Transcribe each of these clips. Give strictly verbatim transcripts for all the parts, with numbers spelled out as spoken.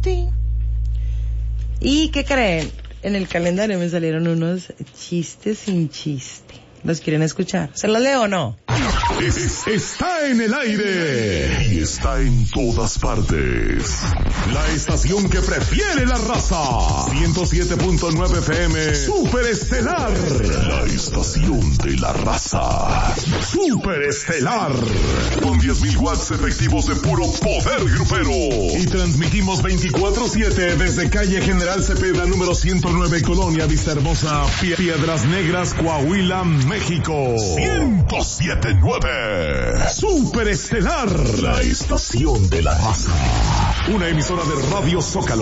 ti. ¿Y qué creen? En el calendario me salieron unos chistes sin chiste. ¿Los quieren escuchar? ¿Se los leo o no? Es, está en el aire y está en todas partes. La estación que prefiere la raza. ciento siete punto nueve F M. Superestelar. La estación de la raza. Superestelar. Con diez mil watts efectivos de puro poder grupero. Y transmitimos veinticuatro siete desde calle General Cepeda número ciento nueve, Colonia Vistahermosa, Pie- Piedras Negras, Coahuila, México. ciento siete punto nueve. Superestelar, la estación de la raza. Una emisora de Radio Zócalo.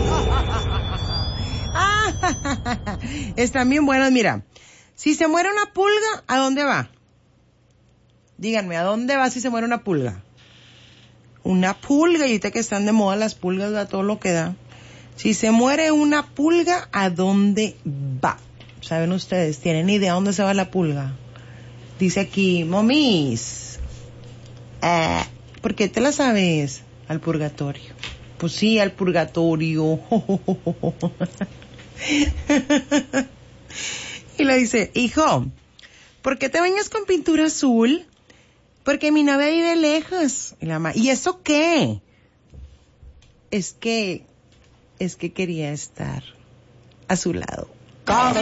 Están bien buenos, mira. Si se muere una pulga, ¿a dónde va? Díganme, ¿a dónde va si se muere una pulga? Una pulga, y ahorita que están de moda las pulgas, da todo lo que da. Si se muere una pulga, ¿a dónde va? ¿Saben ustedes? ¿Tienen idea a dónde se va la pulga? Dice aquí, momis, eh, ¿por qué te la sabes? Al purgatorio. Pues sí, al purgatorio. Y le dice, hijo, ¿por qué te bañas con pintura azul? Porque mi novia vive lejos. Y la mamá, ¿y eso qué? Es que, es que quería estar a su lado. Cada